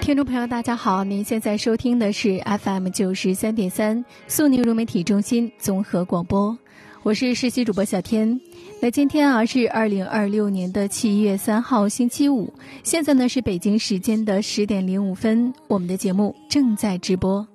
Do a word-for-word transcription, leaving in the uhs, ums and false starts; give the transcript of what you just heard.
听众朋友大家好，您现在收听的是 F M 九十三点三苏宁融媒体中心综合广播，我是实习主播小天。那今天啊是二零二六年的七月三号星期五，现在呢是北京时间的十点零五分，我们的节目正在直播。